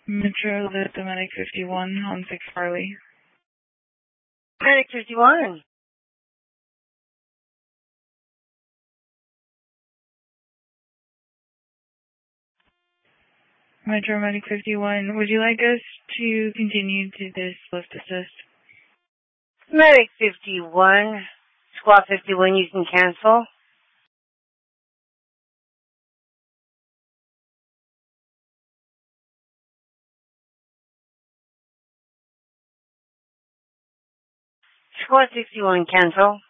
Metro, the Medic 51 on 6 Farley. Medic 51. Metro Medic 51, would you like us to continue to this lift assist? Medic 51. Squad 51, you can cancel. Squad 61, cancel.